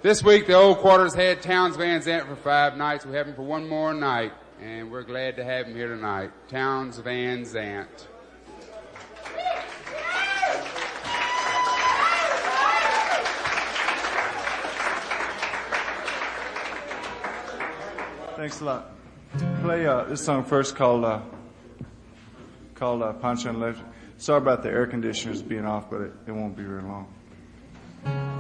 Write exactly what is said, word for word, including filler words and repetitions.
This week, the Old Quarters had Townes Van Zandt for five nights. We have him for one more night, and we're glad to have him here tonight. Townes Van Zandt. Thanks a lot. Play uh, this song first called uh, called uh, Pancho and Electric. Sorry about the air conditioners being off, but it, it won't be very long.